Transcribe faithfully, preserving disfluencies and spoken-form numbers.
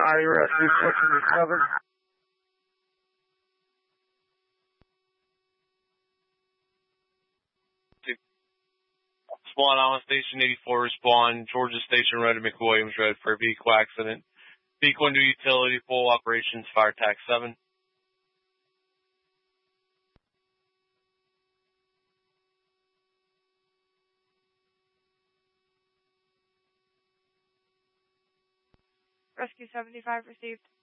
Sorry, rescue six seven. Swan Island Station eighty-four, respond. Georgia Station Road to McWilliams Road for a vehicle accident. Vehicle under utility, full operations, fire tax seven. Rescue seventy-five received.